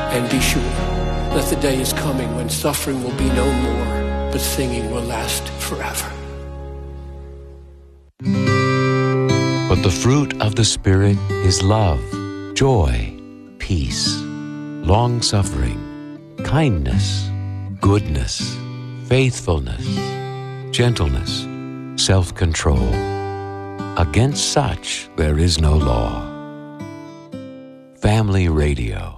And be sure that the day is coming when suffering will be no more, but singing will last forever. But the fruit of the Spirit is love, joy, peace, long-suffering, kindness, goodness, faithfulness, gentleness, self-control. Against such there is no law. Family Radio.